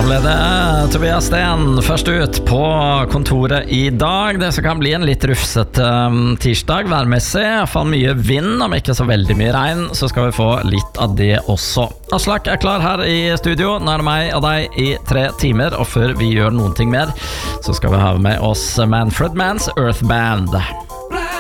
ble det Tobias Sten først ut på kontoret I dag. Det som kan bli en litt rufsete tirsdag værmessig, I hvert fall mye vind, om ikke så veldig mye regn, så skal vi få litt av det også. Aslak klar her I studio, nå det meg og deg I 3 timer, og før vi gjør noen ting mer, så skal vi ha med oss Manfred Mann's Earth Band.